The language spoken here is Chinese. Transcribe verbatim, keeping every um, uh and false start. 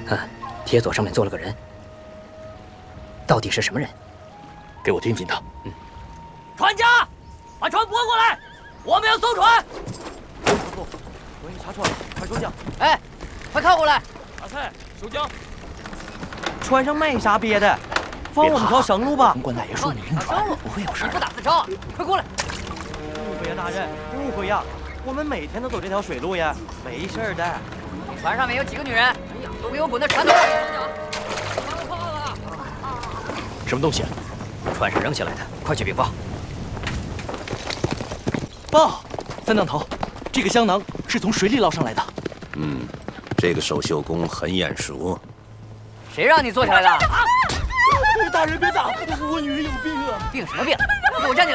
嗯，铁索上面坐了个人，到底是什么人？ 给我盯紧他。嗯。 船家，把船拨过来，我们要搜船。 师傅，我已查船了，快收桨！ 哎，快靠过来！ 阿菜，收桨！船上没啥别的，放我们条生路吧。 通关大爷说你晕船，不会有事你不打自招，快过来！ 误会呀，大人，误会呀！我们每天都走这条水路呀，没事的。 船上面有几个女人，都给我滚到船头！ 什么东西？ 船上扔下来的，快去禀报！ 报，三当头，这个香囊是从水里捞上来的。 嗯，这个手绣工很眼熟。 谁让你坐下来的？ 大人别打，我女人有病啊！ 病什么病？给我站起来！